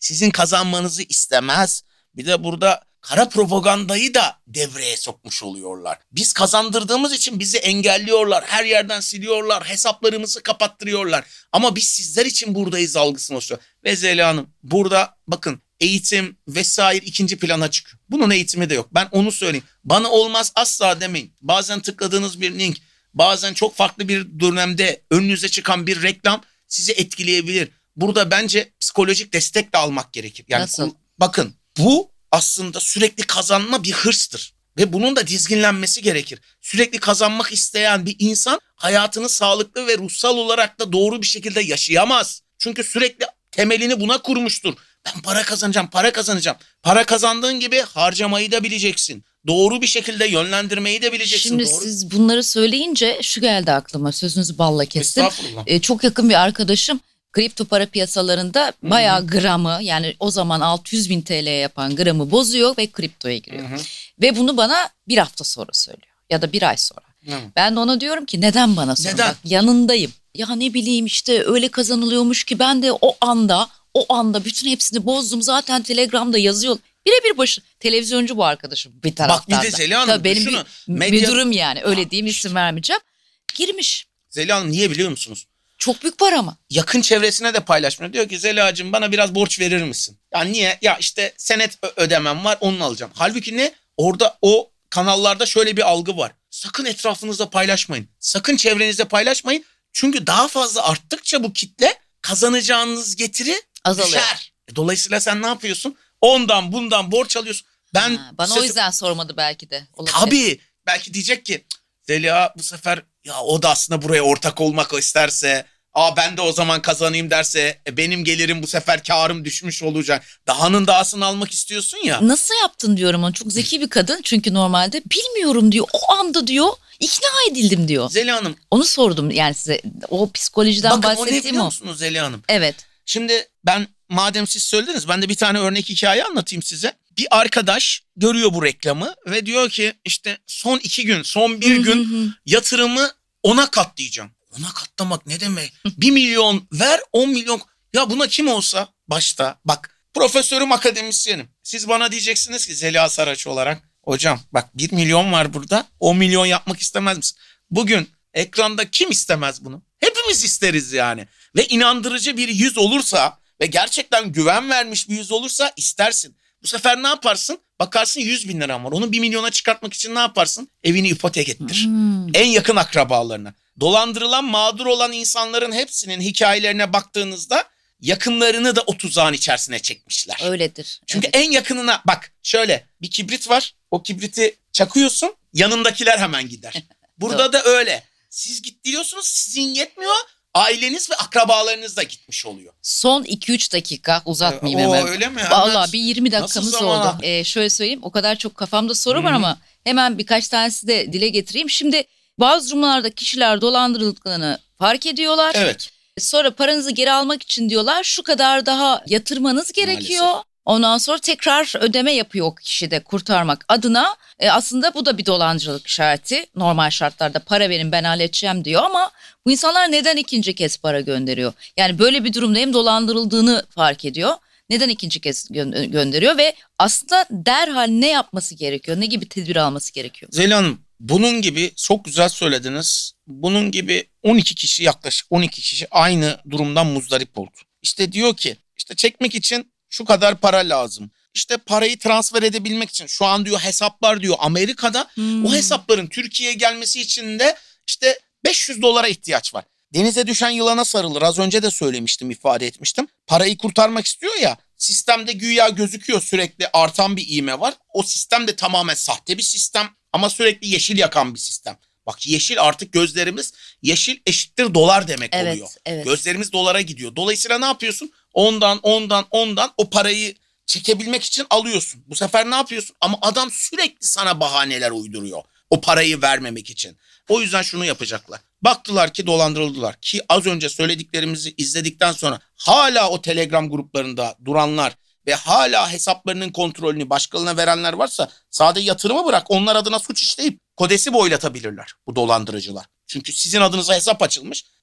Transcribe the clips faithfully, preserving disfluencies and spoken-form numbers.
Sizin kazanmanızı istemez. Bir de burada kara propagandayı da devreye sokmuş oluyorlar. Biz kazandırdığımız için bizi engelliyorlar. Her yerden siliyorlar. Hesaplarımızı kapattırıyorlar. Ama biz sizler için buradayız algısını oluşturuyor. Ve Zeliha Hanım burada bakın eğitim vesaire ikinci plana çıkıyor. Bunun eğitimi de yok. Ben onu söyleyeyim. Bana olmaz asla demeyin. Bazen tıkladığınız bir link, bazen çok farklı bir dönemde önünüze çıkan bir reklam sizi etkileyebilir. Burada bence psikolojik destek de almak gerekir. Yani Nasıl? Bakın bu aslında sürekli kazanma bir hırstır. Ve bunun da dizginlenmesi gerekir. Sürekli kazanmak isteyen bir insan hayatını sağlıklı ve ruhsal olarak da doğru bir şekilde yaşayamaz. Çünkü sürekli temelini buna kurmuştur. Ben para kazanacağım, para kazanacağım. Para kazandığın gibi harcamayı da bileceksin. Doğru bir şekilde yönlendirmeyi de bileceksin. Şimdi doğru. siz bunları söyleyince şu geldi aklıma, sözünüzü balla kestim. Estağfurullah. Ee, çok yakın bir arkadaşım kripto para piyasalarında bayağı gramı, yani o zaman altı yüz bin T L'ye yapan gramı bozuyor ve kriptoya giriyor. Hı hı. Ve bunu bana bir hafta sonra söylüyor ya da bir ay sonra. Hı. Ben de ona diyorum ki neden bana sonra? Neden? Bak, yanındayım. Ya ne bileyim işte öyle kazanılıyormuş ki ben de o anda o anda bütün hepsini bozdum. Zaten Telegram'da yazıyor. Birebir başı televizyoncu bu arkadaşım bir taraftan Bak bir de da. Zeliha Hanım Tabii benim düşünün. bir Medya- müdürüm, yani öyle diyeyim, isim vermeyeceğim. Girmiş. Zeliha Hanım niye biliyor musunuz? Çok büyük para mı? Yakın çevresine de paylaşmıyor. Diyor ki Zeliha'cığım bana biraz borç verir misin? Ya niye? Ya işte senet ö- ödemem var, onu alacağım. Halbuki ne? Orada o kanallarda şöyle bir algı var. Sakın etrafınızda paylaşmayın. Sakın çevrenizde paylaşmayın. Çünkü daha fazla arttıkça bu kitle kazanacağınız getiri Azalıyor. düşer. E, Dolayısıyla sen ne yapıyorsun? Ondan bundan borç alıyorsun. Ben Ha, bana size- o yüzden sormadı belki de. Olabilir. Tabii. Belki diyecek ki Zeliha bu sefer ya o da aslında buraya ortak olmak isterse, aa ben de o zaman kazanayım derse e, benim gelirim bu sefer karım düşmüş olacak. Dahanın dahasını almak istiyorsun ya. Nasıl yaptın diyorum ona. Çok zeki bir kadın çünkü normalde bilmiyorum diyor. O anda diyor ikna edildim diyor. Zeliha Hanım Onu sordum yani size. O psikolojiden bakın o ne bahsettiğim biliyor o. musunuz Zeliha Hanım? Evet. Şimdi ben madem siz söylediniz ben de bir tane örnek hikaye anlatayım size. Bir arkadaş görüyor bu reklamı ve diyor ki işte son iki gün son bir gün yatırımı ona katlayacağım. Ona katlamak ne demek? Bir milyon ver on milyon. Ya buna kim olsa başta bak profesörüm akademisyenim. Siz bana diyeceksiniz ki Zeliha Saraç olarak hocam bak bir milyon var burada on milyon yapmak istemez misin? Bugün ekranda kim istemez bunu? Hepimiz isteriz yani. Ve inandırıcı bir yüz olursa ve gerçekten güven vermiş bir yüz olursa istersin. Bu sefer ne yaparsın? Bakarsın yüz bin liran var. Onu bir milyona çıkartmak için ne yaparsın? Evini ipotek ettir. Hmm. En yakın akrabalarına. Dolandırılan, mağdur olan insanların hepsinin hikayelerine baktığınızda yakınlarını da o tuzağın içerisine çekmişler. Öyledir. Çünkü Evet. en yakınına bak şöyle bir kibrit var. O kibriti çakıyorsun yanındakiler hemen gider. Burada da öyle. Siz git diyorsunuz sizin yetmiyor. Aileniz ve akrabalarınız da gitmiş oluyor. Son iki üç dakika uzatmayayım Oo, hemen. öyle mi? Vallahi Anlat. bir yirmi dakikamız Nasıl zaman? oldu. Ee, şöyle söyleyeyim, o kadar çok kafamda soru var Hı-hı. ama hemen birkaç tanesi de dile getireyim. Şimdi bazı durumlarda kişiler dolandırıldıklarını fark ediyorlar. Evet. Sonra paranızı geri almak için diyorlar şu kadar daha yatırmanız gerekiyor. Maalesef. Ondan sonra tekrar ödeme yapıyor o kişi de kurtarmak adına. E, aslında bu da bir dolandırıcılık işareti. Normal şartlarda para verin ben halledeceğim diyor ama bu insanlar neden ikinci kez para gönderiyor? Yani böyle bir durumda hem dolandırıldığını fark ediyor. Neden ikinci kez gö- gönderiyor ve aslında derhal ne yapması gerekiyor? Ne gibi tedbir alması gerekiyor? Zeliha Hanım bunun gibi çok güzel söylediniz. Bunun gibi on iki kişi yaklaşık on iki kişi aynı durumdan muzdarip oldu. İşte diyor ki işte çekmek için şu kadar para lazım. İşte parayı transfer edebilmek için şu an diyor hesaplar diyor Amerika'da. Hmm. O hesapların Türkiye'ye gelmesi için de işte beş yüz dolara ihtiyaç var. Denize düşen yılana sarılır. Az önce de söylemiştim, ifade etmiştim. Parayı kurtarmak istiyor ya. Sistemde güya gözüküyor sürekli artan bir ivme var. O sistem de tamamen sahte bir sistem ama sürekli yeşil yakan bir sistem. Bak yeşil artık gözlerimiz yeşil eşittir dolar demek Evet, oluyor. evet. Gözlerimiz dolara gidiyor. Dolayısıyla ne yapıyorsun? Ondan ondan ondan o parayı çekebilmek için alıyorsun. Bu sefer ne yapıyorsun? Ama adam sürekli sana bahaneler uyduruyor. O parayı vermemek için. O yüzden şunu yapacaklar. Baktılar ki dolandırıldılar. Ki az önce söylediklerimizi izledikten sonra hala o Telegram gruplarında duranlar ve hala hesaplarının kontrolünü başkalarına verenler varsa sadece yatırımı bırak onlar adına suç işleyip kodesi boylatabilirler bu dolandırıcılar. Çünkü sizin adınıza hesap açılmış.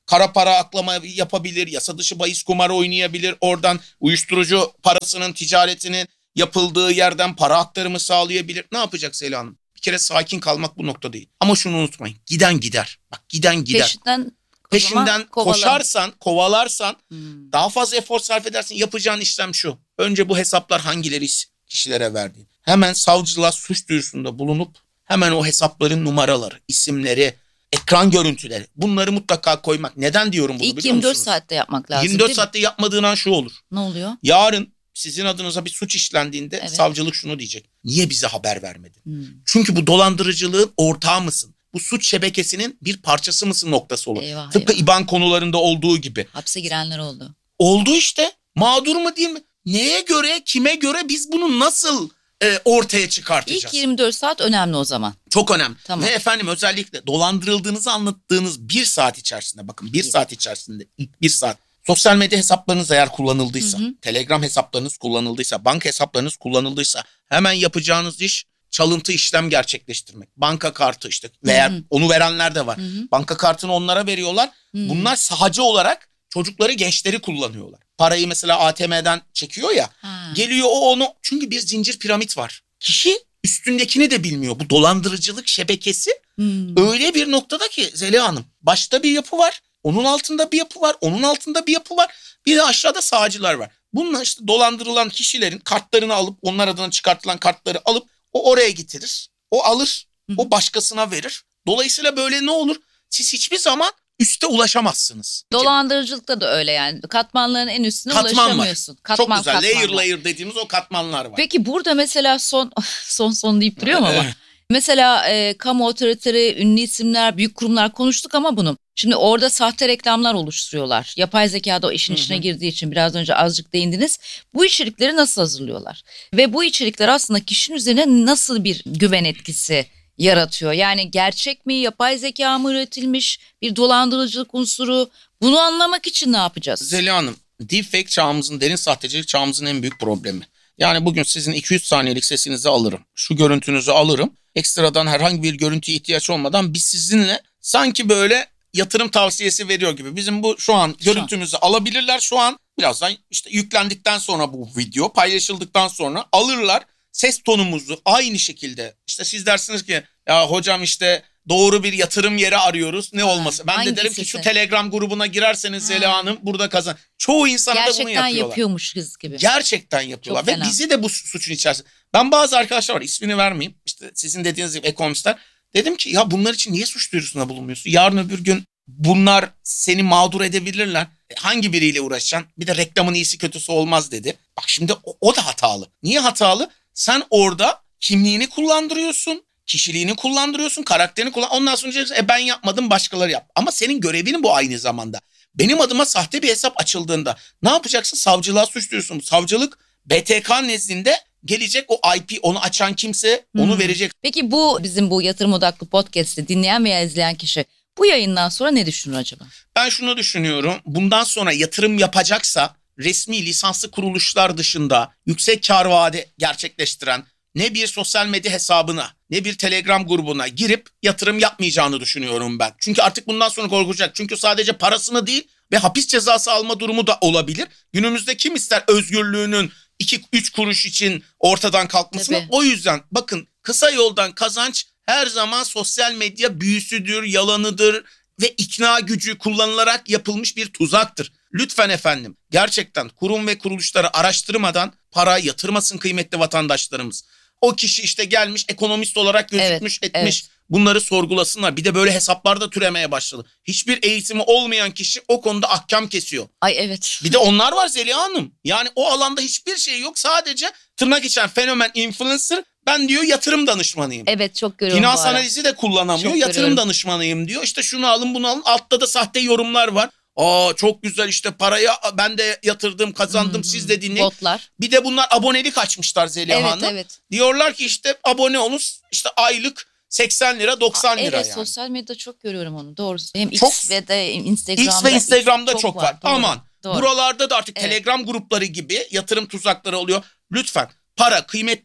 kara para aklama yapabilir, yasa dışı bahis kumarı oynayabilir, oradan uyuşturucu parasının ticaretinin yapıldığı yerden para aktarımı sağlayabilir. Ne yapacak Zeliha Hanım? Bir kere sakin kalmak bu nokta değil. Ama şunu unutmayın, giden gider. Bak giden gider. Peşinden, Peşinden koşarsan, kovalarsan, hmm. daha fazla efor sarf edersin. Yapacağın işlem şu: önce bu hesaplar hangileri kişilere verdiğin. Hemen savcılığa suç duyurusunda bulunup hemen o hesapların numaraları, isimleri, ekran görüntüleri, bunları mutlaka koymak. Neden diyorum bunu İlk biliyor yirmi dört musunuz? saatte yapmak lazım. yirmi dört saatte yapmadığın an şu olur. Ne oluyor? Yarın sizin adınıza bir suç işlendiğinde Evet. savcılık şunu diyecek: niye bize haber vermedin? Hmm. Çünkü bu dolandırıcılığın ortağı mısın? Bu suç şebekesinin bir parçası mısın noktası olur. Eyvah, Tıpkı eyvah. İBAN konularında olduğu gibi. Hapse girenler oldu. Oldu işte. Mağdur mu değil mi? Neye göre, kime göre biz bunu nasıl e, ortaya çıkartacağız? İlk yirmi dört saat önemli o zaman. Çok önemli. Tamam. Ve efendim özellikle dolandırıldığınızı anlattığınız bir saat içerisinde, bakın bir saat içerisinde, ilk bir saat sosyal medya hesaplarınız eğer kullanıldıysa, Hı hı. Telegram hesaplarınız kullanıldıysa, banka hesaplarınız kullanıldıysa hemen yapacağınız iş çalıntı işlem gerçekleştirmek. Banka kartı işte veya Hı hı. onu verenler de var. Hı hı. Banka kartını onlara veriyorlar. Hı. Bunlar sahacı olarak çocukları, gençleri kullanıyorlar. Parayı mesela A T M'den çekiyor ya. Ha. Geliyor o onu, çünkü bir zincir piramit var. Kişi üstündekini de bilmiyor. Bu dolandırıcılık şebekesi Hmm. öyle bir noktada ki Zeliha Hanım, başta bir yapı var. Onun altında bir yapı var. Onun altında bir yapı var. Bir de aşağıda sağcılar var. Bununla işte dolandırılan kişilerin kartlarını alıp, onlar adına çıkartılan kartları alıp o oraya getirir. O alır. O başkasına verir. Dolayısıyla böyle ne olur? Siz hiçbir zaman üste ulaşamazsınız. Dolandırıcılıkta da öyle yani. Katmanların en üstüne Katman var. ulaşamıyorsun. Çok Katman, güzel. katman Layer var. layer dediğimiz o katmanlar var. Peki burada mesela son son son deyip duruyorum ama. Evet. Mesela e, kamu otoriteleri, ünlü isimler, büyük kurumlar konuştuk ama bunu. Şimdi orada sahte reklamlar oluşturuyorlar. Yapay zeka da o işin Hı hı. içine girdiği için biraz önce azıcık değindiniz. Bu içerikleri nasıl hazırlıyorlar? Ve bu içerikler aslında kişinin üzerine nasıl bir güven etkisi yaratıyor? Yani gerçek mi, yapay zeka mı üretilmiş, bir dolandırıcılık unsuru? Bunu anlamak için ne yapacağız? Zeliha Hanım, deepfake çağımızın, derin sahtecilik çağımızın en büyük problemi. Yani bugün sizin iki yüz saniyelik sesinizi alırım. Şu görüntünüzü alırım. Ekstradan herhangi bir görüntüye ihtiyaç olmadan biz sizinle sanki böyle yatırım tavsiyesi veriyor gibi. Bizim bu şu an Şu an. görüntümüzü alabilirler şu an. Birazdan işte yüklendikten sonra bu video paylaşıldıktan sonra alırlar. Ses tonumuzu aynı şekilde, işte siz dersiniz ki ya hocam işte doğru bir yatırım yeri arıyoruz, ne olması. Ben hangi de derim ki sesi? şu Telegram grubuna girerseniz Ha. Zeliha Hanım burada kazan. Çoğu insana da bunu Gerçekten yapıyorlar. yapıyormuşuz gibi. Gerçekten yapıyorlar Çok ve fena. bizi de bu suçun içerisinde. Ben bazı arkadaşlar var, ismini vermeyeyim, işte sizin dediğiniz gibi ekonomistler. Dedim ki ya bunlar için niye suç duyurusunda bulunmuyorsun? Yarın öbür gün bunlar seni mağdur edebilirler. E, Hangi biriyle uğraşacaksın? Bir de reklamın iyisi kötüsü olmaz dedi. Bak şimdi o, o da hatalı. Niye hatalı? Sen orada kimliğini kullandırıyorsun, kişiliğini kullandırıyorsun, karakterini kullan. Ondan sonra diyeceksin e ben yapmadım, başkaları yap. Ama senin görevin bu aynı zamanda. Benim adıma sahte bir hesap açıldığında ne yapacaksın? Savcılığa suç duyurusun. Savcılık B T K nezdinde gelecek, o I P, onu açan kimse onu Hmm. verecek. Peki bu bizim bu yatırım odaklı podcast'i dinleyen veya izleyen kişi bu yayından sonra ne düşünür acaba? Ben şunu düşünüyorum. Bundan sonra yatırım yapacaksa resmi lisanslı kuruluşlar dışında yüksek kar vaadi gerçekleştiren ne bir sosyal medya hesabına ne bir Telegram grubuna girip yatırım yapmayacağını düşünüyorum ben. Çünkü artık bundan sonra korkacak. Çünkü sadece parasını değil ve hapis cezası alma durumu da olabilir. Günümüzde kim ister özgürlüğünün iki üç kuruş için ortadan kalkmasını? Tabii. O yüzden bakın, kısa yoldan kazanç her zaman sosyal medya büyüsüdür, yalanıdır ve ikna gücü kullanılarak yapılmış bir tuzaktır. Lütfen efendim, gerçekten kurum ve kuruluşları araştırmadan para yatırmasın kıymetli vatandaşlarımız. O kişi işte gelmiş ekonomist olarak gözükmüş, Evet, etmiş. evet. Bunları sorgulasınlar. Bir de böyle hesaplar da türemeye başladı. Hiçbir eğitimi olmayan kişi o konuda ahkam kesiyor. Ay evet. Bir de onlar var Zeliha Hanım. Yani o alanda hiçbir şey yok. Sadece tırnak içen fenomen influencer. Ben diyor yatırım danışmanıyım. Evet, çok görüyorum Finans bu ara. analizi de kullanamıyor. Çok Yatırım görüyorum. danışmanıyım diyor. İşte şunu alın bunu alın. Altta da sahte yorumlar var. Aa çok güzel, işte parayı ben de yatırdım, kazandım, Hı hı. siz de dinleyin. Botlar. Bir de bunlar abonelik açmışlar Zeliha Evet, Hanım. evet. Diyorlar ki işte abone olun, işte aylık seksen lira doksan lira Evet, yani. sosyal medyada çok görüyorum onu. Doğrusu. Hem Çok- X ve de Instagram'da. X ve Instagram'da çok, var. Doğru, Aman. doğru. Buralarda da artık Evet. Telegram grupları gibi yatırım tuzakları oluyor. Lütfen, para kıymetli,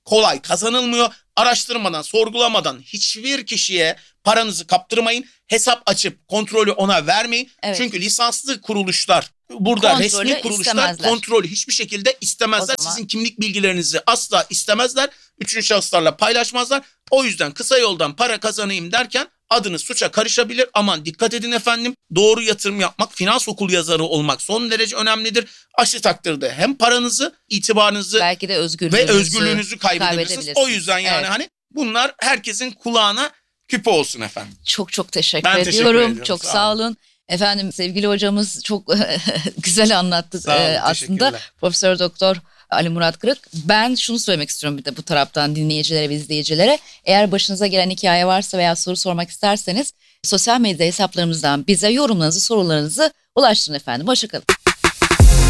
kolay kazanılmıyor. Araştırmadan, sorgulamadan hiçbir kişiye paranızı kaptırmayın. Hesap açıp kontrolü ona vermeyin. Evet. Çünkü lisanslı kuruluşlar, burada Kontrolü resmi kuruluşlar istemezler. kontrolü hiçbir şekilde istemezler. O zaman- Sizin kimlik bilgilerinizi asla istemezler. Üçüncü şahıslarla paylaşmazlar. O yüzden kısa yoldan para kazanayım derken adınız suça karışabilir. Aman dikkat edin efendim. Doğru yatırım yapmak, finans okul yazarı olmak son derece önemlidir. Aksi takdirde hem paranızı, itibarınızı Belki de özgürlüğünüzü, ve özgürlüğünüzü kaybedebilirsiniz. kaybedebilirsiniz. O yüzden yani Evet. hani bunlar herkesin kulağına küpe olsun efendim. Çok çok teşekkür Ben teşekkür ediyorum. ediyorum, Çok sağ sağ olun. Efendim sevgili hocamız çok güzel anlattı Sağ olun, Ee, aslında. teşekkürler. Profesör Doktor Ali Murat Kırık. Ben şunu söylemek istiyorum bir de bu taraftan dinleyicilere ve izleyicilere. Eğer başınıza gelen hikaye varsa veya soru sormak isterseniz sosyal medya hesaplarımızdan bize yorumlarınızı, sorularınızı ulaştırın efendim. Hoşçakalın.